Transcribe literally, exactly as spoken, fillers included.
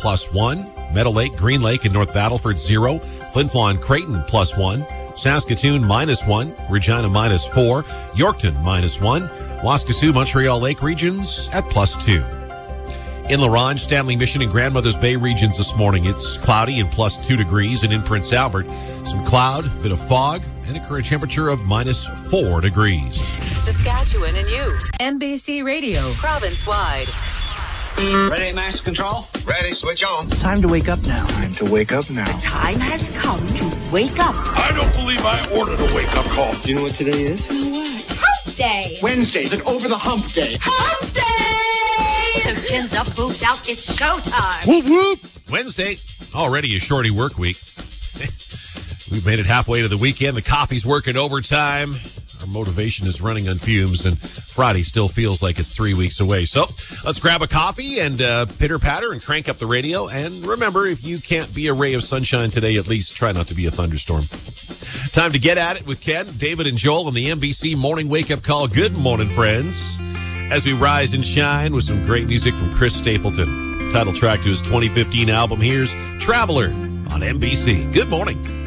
plus one. Meadow Lake, Green Lake, and North Battleford, zero. Flin Flon, Creighton, plus one. Saskatoon, minus one. Regina, minus four. Yorkton, minus one. Waskesiu, Montreal Lake regions at plus two. In La Ronge, Stanley Mission, and Grandmother's Bay regions this morning, it's cloudy and plus two degrees. And in Prince Albert, some cloud, bit of fog, and a current temperature of minus four degrees. Saskatchewan and you. N B C Radio, province-wide. Ready, Master Control? Ready, switch on. It's time to wake up now. Time to wake up now. The time has come to wake up. I don't believe I ordered a wake-up call. Do you know what today is? You know what? Hump Day. Wednesday's an over-the-hump day. Hump Day! So chins up, boobs out, it's showtime. Whoop, whoop. Wednesday, already a shorty work week. We've made it halfway to the weekend. The coffee's working overtime. Our motivation is running on fumes, and Friday still feels like it's three weeks away. So let's grab a coffee and uh, pitter-patter and crank up the radio. And remember, if you can't be a ray of sunshine today, at least try not to be a thunderstorm. Time to get at it with Ken, David, and Joel on the N B C Morning Wake-Up Call. Good morning, friends. As we rise and shine with some great music from Chris Stapleton. Title track to his twenty fifteen album, here's Traveler on N B C. Good morning.